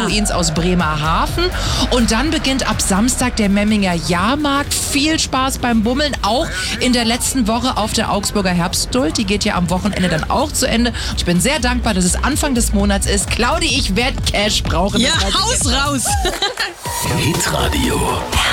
Pinguins aus Bremerhaven. Und dann beginnt ab Samstag der Memminger Jahrmarkt. Viel Spaß beim Bummeln, auch in der letzten Woche auf der Augsburger Herbstduld. Die geht ja am Wochenende dann auch zu Ende. Ich bin sehr dankbar, dass es Anfang des Monats ist. Claudi, ich werde Cash brauchen. Ja, Haus raus! Hitradio.